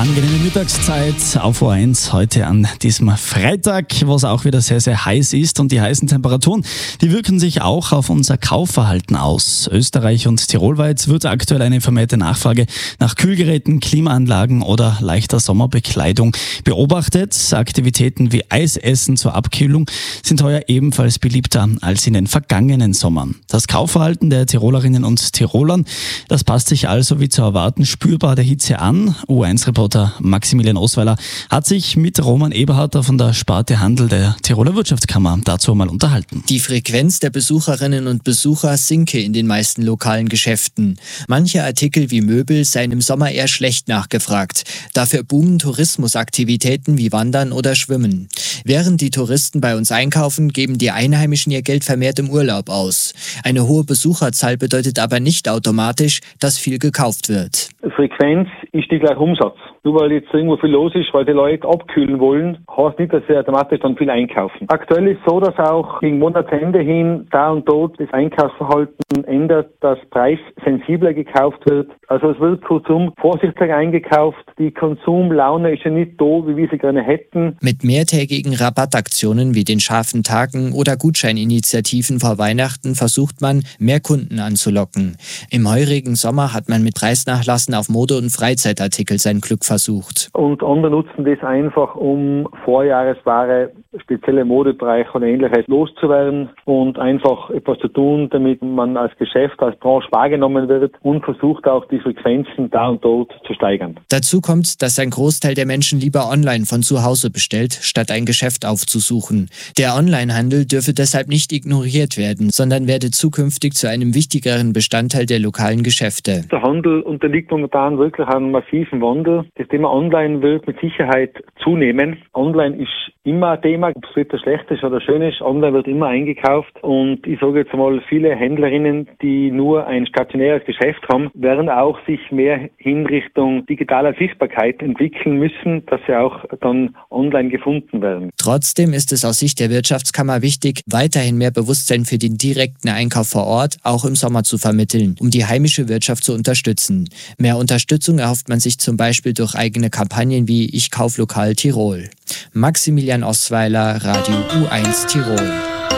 Angenehme Mittagszeit auf O1 heute an diesem Freitag, wo es auch wieder sehr, sehr heiß ist. Und die heißen Temperaturen, die wirken sich auch auf unser Kaufverhalten aus. Österreich und tirolweit wird aktuell eine vermehrte Nachfrage nach Kühlgeräten, Klimaanlagen oder leichter Sommerbekleidung beobachtet. Aktivitäten wie Eisessen zur Abkühlung sind heuer ebenfalls beliebter als in den vergangenen Sommern. Das Kaufverhalten der Tirolerinnen und Tirolern, das passt sich also wie zu erwarten spürbar der Hitze an. O1-Reporter Maximilian Osweiler hat sich mit Roman Eberharter von der Sparte Handel der Tiroler Wirtschaftskammer dazu mal unterhalten. Die Frequenz der Besucherinnen und Besucher sinke in den meisten lokalen Geschäften. Manche Artikel wie Möbel seien im Sommer eher schlecht nachgefragt. Dafür boomen Tourismusaktivitäten wie Wandern oder Schwimmen. Während die Touristen bei uns einkaufen, geben die Einheimischen ihr Geld vermehrt im Urlaub aus. Eine hohe Besucherzahl bedeutet aber nicht automatisch, dass viel gekauft wird. Frequenz ist nicht gleich Umsatz. Nur weil jetzt irgendwo viel los ist, weil die Leute abkühlen wollen, heißt nicht, dass sie automatisch dann viel einkaufen. Aktuell ist so, dass auch gegen Monatsende hin da und dort das Einkaufsverhalten ändert, dass preissensibler gekauft wird. Also es wird kurzum vorsichtiger eingekauft. Die Konsumlaune ist ja nicht so, wie wir sie gerne hätten. Mit mehrtägigen Rabattaktionen wie den scharfen Tagen oder Gutscheininitiativen vor Weihnachten versucht man, mehr Kunden anzulocken. Im heurigen Sommer hat man mit Preisnachlassen auf Mode- und Freizeitartikel sein Glück versucht. Und andere nutzen das einfach, um Vorjahresware, spezielle Modebereiche oder Ähnliches loszuwerden und einfach etwas zu tun, damit man als Geschäft, als Branche wahrgenommen wird und versucht auch die Frequenzen da und dort zu steigern. Dazu kommt, dass ein Großteil der Menschen lieber online von zu Hause bestellt, statt ein Geschäft aufzusuchen. Der Onlinehandel dürfe deshalb nicht ignoriert werden, sondern werde zukünftig zu einem wichtigeren Bestandteil der lokalen Geschäfte. Der Handel unterliegt momentan wirklich einem massiven Wandel. Das Thema Online wird mit Sicherheit zunehmen. Online ist immer ein Thema, ob es wieder schlecht ist oder schön ist. Online wird immer eingekauft und ich sage jetzt mal, viele Händlerinnen, die nur ein stationäres Geschäft haben, werden auch sich mehr in Richtung digitaler Sichtbarkeit entwickeln müssen, dass sie auch dann online gefunden werden. Trotzdem ist es aus Sicht der Wirtschaftskammer wichtig, weiterhin mehr Bewusstsein für den direkten Einkauf vor Ort, auch im Sommer zu vermitteln, um die heimische Wirtschaft zu unterstützen. Mehr Unterstützung erhofft man sich zum Beispiel durch eigene Kampagnen wie Ich kauf lokal Tirol. Maximilian Osweiler, Radio U1 Tirol.